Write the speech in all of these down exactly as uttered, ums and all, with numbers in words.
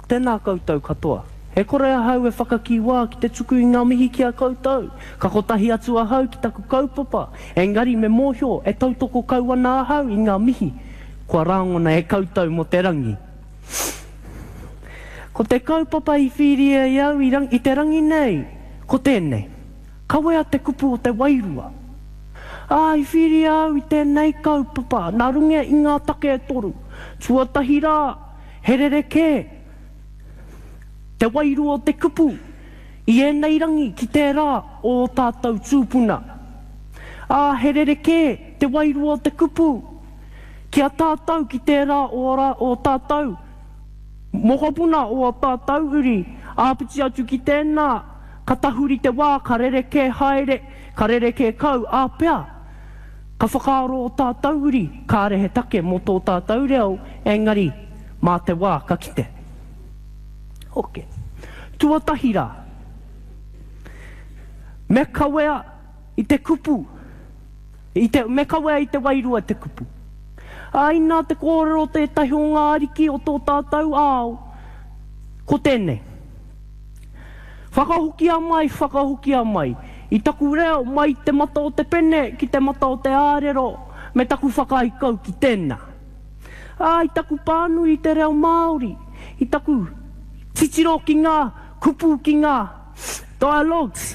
tēnā koutou katoa. He kore ahau e whakakiwā ki te tuku i ngā mihi ki a koutou. Ka kotahi atu ahau ki taku kaupapa. Engari me mōhio e tautoko kau ana ahau i ngā mihi. Kua rāngona e koutou mo te rangi. Ko te kaupapa i whiria i au i, rang, i te rangi nei, ko tēnei. Kawea te kupu o te wairua. Ā, i whiria au i tēnei kaupapa, nā rungia i ngā take e toru. Tuatahi rā, herereke. Te wairua o te kupu, i ēnei rangi ki te rā o tātou tūpuna. Ā, herereke, te wairua o te kupu, ki a tātou ki te rā o, ra, o tātou. Mohopuna o tātou uri, āpiti atu ki tēnā, katahuri te wā, ka rereke haere, ka rereke kau, āpea. Ka whakaaro o tātou uri, ka rehe take mo tō tātou reo, engari, mā te wā ka kite. Ok. Tuatahi rā. Me kawea i te kupu, i te, me kawea i te wairua te kupu. Aina te kōrero te tahi o ngā ariki o tō tātou ao. Ko tēnei. Whakahuki a mai, whakahuki a mai. I taku reo mai te mata o te pene ki te mata o te ārero. Me taku whakaikau ki tēnā. Ā, i taku pānu i te reo Māori. I taku titiro ki ngā, kupu ki ngā dialogues.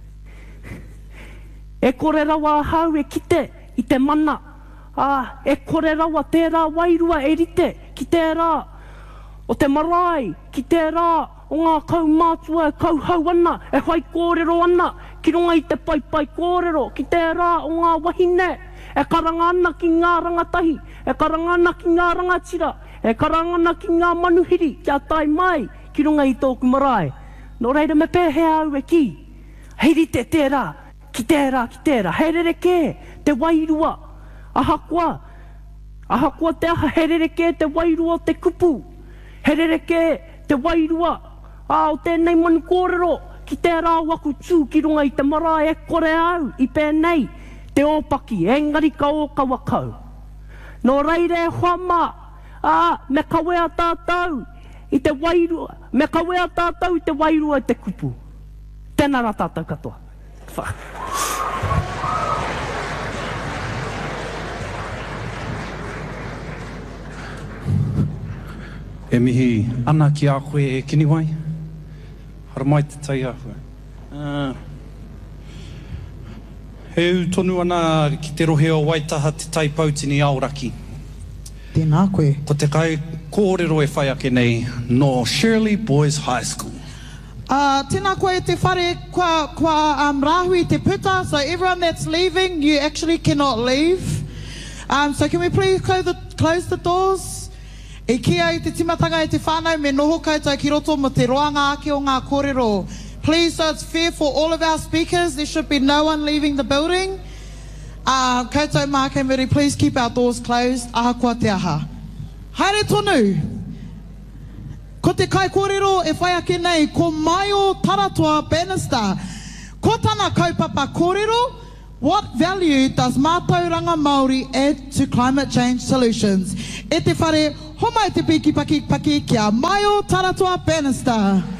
E kore rawa hau e kite i te mana. Ah, e kore rawa tērā wairua e rite ki tērā o te marae, ki tērā o ngā kau mātua e kau hau ana, e whai kōrero ana, ki runga i te pai pai kōrero, ki tērā o ngā wahine, e karanga ana ki ngā rangatahi, e karanga ana ki ngā rangatira, e karanga ana ki ngā manuhiri, kia tai mai, ki runga i tōku marae. Nō reira me pēhea au e ki, hei rite tērā, ki tērā, ki tērā, hei rereke, te wairua, Ahakoa, ahakoa te aha herereke te wairua o te kupu. Herereke te wairua a o tēnei manu kōrero ki te rā waku tū ki runga i te mara e kore au i pēnei te ōpaki, engari ka o ka wakau. Nō reire e whama, a me kawea tātou i te wairua, me kawea tātou i te wairua i te kupu. Tēnā rā tātou katoa. Wha. E mihi ana ki a koe e kiniwai. Hara mai te tai a koe. Uh, he u tonu ana ki te rohe o Waitaha te tai pautini aoraki. Tēnā koe. Ko te kai kōrero e whai ake nei no Shirley Boys High School. Uh, tēnā koe te whare kua, kua um, rāhui te puta, so everyone that's leaving, you actually cannot leave. Um, so can we please close the, close the doors? E kia i te timatanga e te whānau me noho koutou ki roto mo te roanga ake o ngā kōrero. Please, so it's fair for all of our speakers. There should be no one leaving the building. Uh, koutou mā kei muri, please keep our doors closed. Aha kua te aha. Haere tonu. Ko te kai kōrero e whai ake nei, ko Maio Taratoa Bannister. Ko tana kaupapa kōrero, what value does mātauranga Māori add to climate change solutions? E te whare, homai te piki paki paki kia Maio Taratoa Bannister.